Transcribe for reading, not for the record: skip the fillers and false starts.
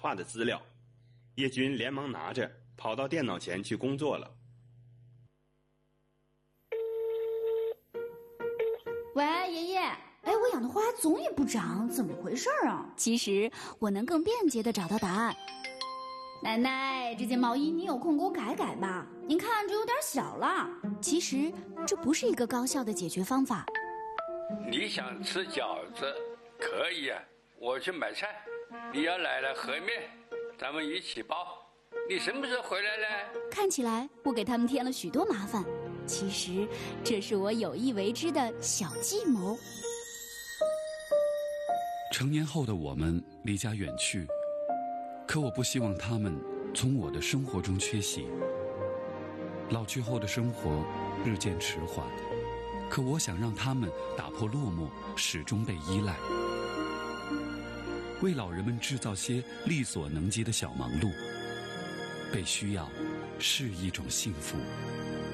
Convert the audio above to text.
化的资料。叶军连忙拿着，跑到电脑前去工作了。 喂，爷爷，我养的花总也不长，怎么回事啊？ 其实我能更便捷地找到答案。 奶奶，这件毛衣你有空给我改改吧，您看这有点小了。 其实这不是一个高效的解决方法。 你想吃饺子可以啊，我去买菜，你要来了和面，咱们一起包。你什么时候回来呢？ 看起来我给他们添了许多麻烦，其实这是我有意为之的小计谋。 成年后的我们离家远去，可我不希望他们从我的生活中缺席。老去后的生活日渐迟缓，可我想让他们打破落寞，始终被依赖，为老人们制造些力所能及的小忙碌。被需要是一种幸福。